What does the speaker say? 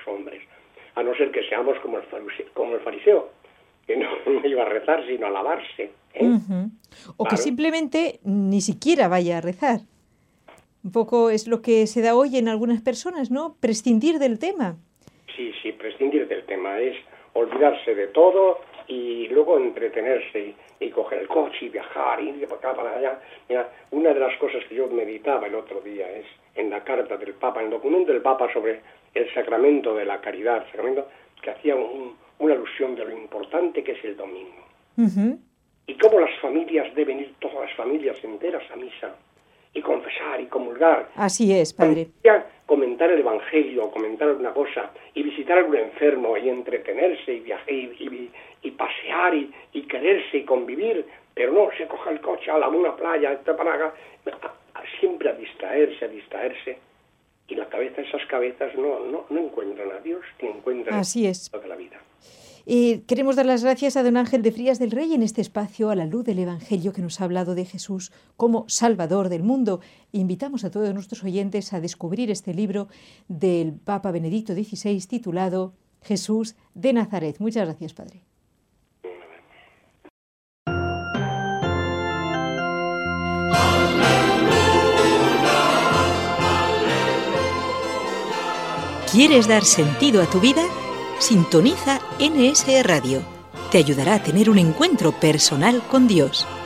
hombres, a no ser que seamos como el fariseo, que no iba a rezar sino a lavarse. Uh-huh. O que simplemente ni siquiera vaya a rezar. Un poco es lo que se da hoy en algunas personas, ¿no? Prescindir del tema. Sí, prescindir del tema es olvidarse de todo y luego entretenerse y coger el coche y viajar, ir de acá para allá. Mira, una de las cosas que yo meditaba el otro día es en la carta del Papa, en el documento del Papa sobre el sacramento de la caridad, sacramento que hacía una alusión de lo importante que es el domingo. Uh-huh. Y cómo las familias deben ir, todas las familias enteras a misa y confesar y comulgar. Así es, padre. Comentar el Evangelio, comentar alguna cosa y visitar a algún enfermo y entretenerse y viajar y pasear y quererse y convivir, pero no se coja el coche a una playa, siempre a distraerse y esas cabezas no encuentran a Dios ni encuentran Así es. toda la vida. Queremos dar las gracias a don Ángel de Frías del Rey en este espacio a la luz del Evangelio que nos ha hablado de Jesús como Salvador del mundo. Invitamos a todos nuestros oyentes a descubrir este libro del Papa Benedicto XVI titulado Jesús de Nazaret. Muchas gracias, padre. ¿Quieres dar sentido a tu vida? Sintoniza NSE Radio. Te ayudará a tener un encuentro personal con Dios.